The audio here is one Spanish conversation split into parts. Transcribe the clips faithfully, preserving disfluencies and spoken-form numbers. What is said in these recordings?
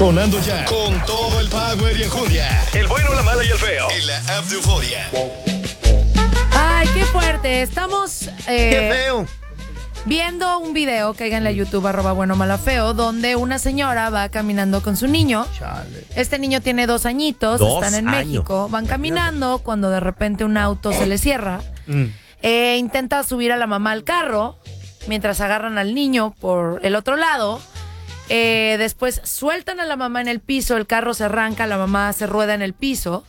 Sonando ya con todo el power y enjundia. El bueno, la mala y el feo. En la app de Euforia. Ay, qué fuerte. Estamos eh, qué feo. viendo un video que hay en la YouTube, arroba bueno, mala, feo, donde una señora va caminando con su niño. Chale. Este niño tiene dos añitos, Dos están en años. México. Van caminando cuando de repente un auto se le cierra. Mm. Eh, intenta subir a la mamá al carro mientras agarran al niño por el otro lado. Eh, después sueltan a la mamá en el piso, el carro se arranca, la mamá se rueda en el piso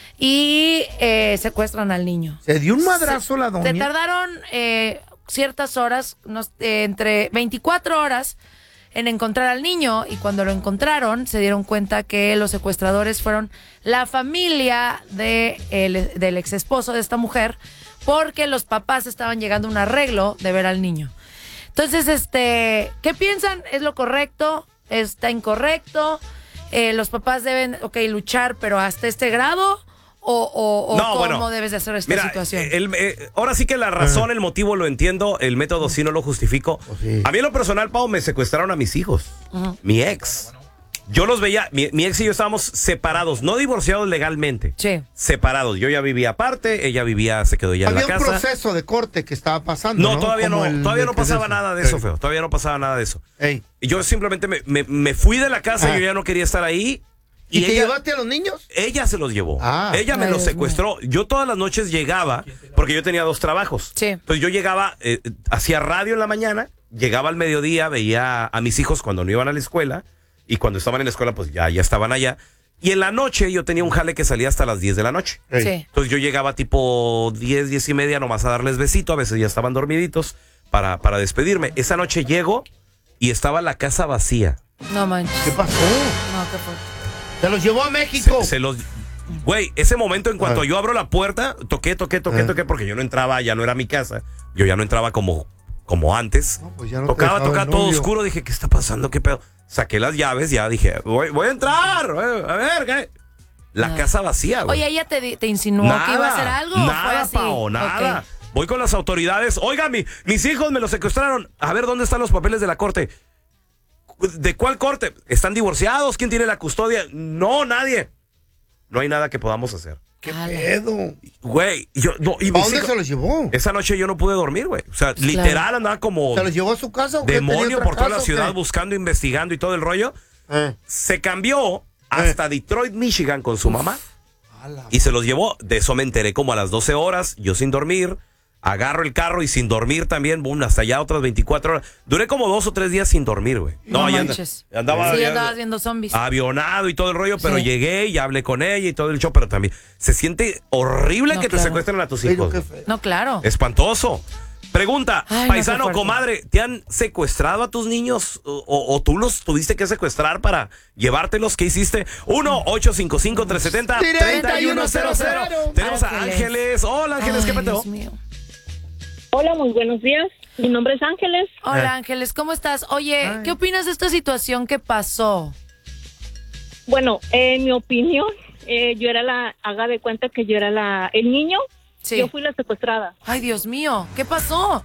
y eh, secuestran al niño. Se dio un madrazo Se- la doña. Se tardaron eh, ciertas horas, unos, eh, entre veinticuatro horas en encontrar al niño, y cuando lo encontraron se dieron cuenta que los secuestradores fueron la familia de el, del ex esposo de esta mujer, porque los papás estaban llegando a un arreglo de ver al niño. Entonces, este, ¿qué piensan? ¿Es lo correcto? ¿Está incorrecto? Eh, ¿Los papás deben, ok, luchar, pero hasta este grado? ¿O, o, o No, cómo bueno, debes de hacer esta Mira, situación? el- eh, ahora sí que la razón, el motivo lo entiendo, el método sí no lo justifico. Oh, sí. A mí en lo personal, Pau, me secuestraron a mis hijos. Ujú. Mi ex. Yo los veía, mi, mi ex y yo estábamos separados, no divorciados legalmente. Sí. Separados. Yo ya vivía aparte, ella vivía, se quedó ya en Había la un casa. proceso de corte que estaba pasando. No, No, todavía Como no, el todavía de no que es pasaba eso. nada de eso, Ey. feo. Todavía no pasaba nada de eso. Ey. Y yo simplemente me, me- me fui de la casa, Ah. yo ya no quería estar ahí. ¿Y, te ella, llevaste a los niños? ella se los llevó. Ah. Ella me Ay, los Dios secuestró. Yo todas las noches llegaba, porque yo tenía dos trabajos. Sí. Entonces yo llegaba, eh, hacía radio en la mañana, llegaba al mediodía, veía a mis hijos cuando no iban a la escuela, y cuando estaban en la escuela, pues ya, ya estaban allá. Y en la noche yo tenía un jale que salía hasta las diez de la noche. Ey. Sí. Entonces yo llegaba tipo diez, diez y media nomás a darles besito, a veces ya estaban dormiditos para, para despedirme. Esa noche llego y estaba la casa vacía. No manches. ¿Qué pasó? No, qué fuerte. Se los llevó a México. Se, se los... Güey, ese momento en cuanto Ah. yo abro la puerta, toqué, toqué, toqué, Ah. toqué, porque yo no entraba, ya no era mi casa. Yo ya no entraba como, como antes. No, pues ya no te tocaba, dejaba tocaba el todo novio. oscuro. Dije, ¿qué está pasando? ¿Qué pedo? Saqué las llaves, ya dije, voy, voy a entrar. eh, A ver, ¿qué? La Ah. casa vacía, güey. Oye, ¿ella te, di- te insinuó que iba a hacer algo? ¿O fue Nada, así? Pao, nada. Ok. Voy con las autoridades. Oiga, mi, mis hijos me los secuestraron. A ver, ¿dónde están los papeles de la corte? ¿De cuál corte? ¿Están divorciados? ¿Quién tiene la custodia? No, nadie. No hay nada que podamos hacer. ¿Qué Ala. pedo? Güey, yo no. Y ¿A mis dónde hijos- se los llevó? Esa noche yo no pude dormir, güey. O sea, Claro. literal andaba como ¿Se los llevó a su casa o qué? ¿Tenía demonio otra por toda casa la o ciudad qué? buscando, investigando y todo el rollo. Eh. Se cambió hasta Detroit, Michigan con su mamá. Ala. Y se los llevó. De eso me enteré como a las doce horas, yo sin dormir. Agarro el carro y sin dormir también, boom, hasta allá otras veinticuatro horas. Duré como dos o tres días sin dormir, güey. No ya anda- manches. andaba Sí, ya- andabas viendo zombies. avionado y todo el rollo, pero Sí. llegué y hablé con ella y todo el show, pero también se siente horrible No, que te claro. secuestren a tus Pero hijos. qué güey. feo. No, claro. Espantoso. Pregunta, Ay, no, paisano, qué fuerte. comadre, ¿te han secuestrado a tus niños o, o tú los tuviste que secuestrar para llevártelos? ¿Qué hiciste? uno ocho cinco cinco, tres siete cero, tres uno cero cero. Tenemos a Ángeles. Ángeles. Hola, Ángeles, ¿qué Ay, peteo? Dios mío. Hola, muy buenos días. Mi nombre es Ángeles. Hola, Eh. Ángeles, ¿cómo estás? Oye, Ay. ¿qué opinas de esta situación que pasó? Bueno, en mi opinión, eh, yo era la, haga de cuenta que yo era la, el niño, Sí. yo fui la secuestrada. Ay, Dios mío, ¿qué pasó?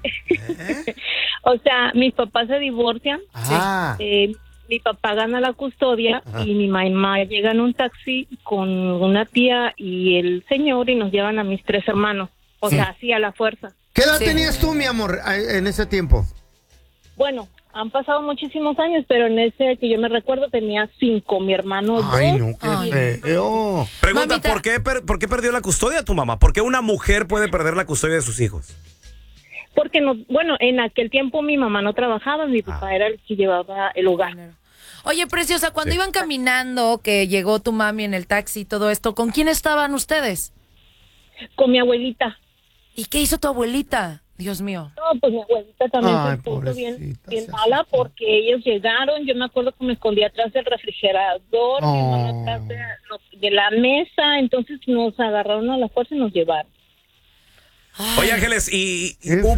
O sea, mis papás se divorcian, Ah. eh, mi papá gana la custodia Ajá. y mi mamá llega en un taxi con una tía y el señor y nos llevan a mis tres hermanos. O Sí. sea, así a la fuerza. ¿Qué edad Sí. tenías tú, mi amor, eh, en ese tiempo? Bueno, han pasado muchísimos años, pero en ese que yo me recuerdo tenía cinco, mi hermano Ay, dos. no, Ay. qué feo. Pregunta, Mamita. ¿por qué, per- ¿por qué perdió la custodia tu mamá? ¿Por qué una mujer puede perder la custodia de sus hijos? Porque no, bueno, en aquel tiempo mi mamá no trabajaba, mi Ah. papá era el que llevaba el hogar. Oye, preciosa, cuando Sí. iban caminando, que llegó tu mami en el taxi y todo esto, ¿con quién estaban ustedes? Con mi abuelita. ¿Y qué hizo tu abuelita? Dios mío. No, pues mi abuelita también Ay, se puso bien, pobrecita, bien se mala asustó. porque ellos llegaron, yo me acuerdo que me escondí atrás del refrigerador, mi Oh. hermano atrás de, de la mesa, entonces nos agarraron a la fuerza y nos llevaron. Oye, Ángeles, y, y ¿Qué? hubo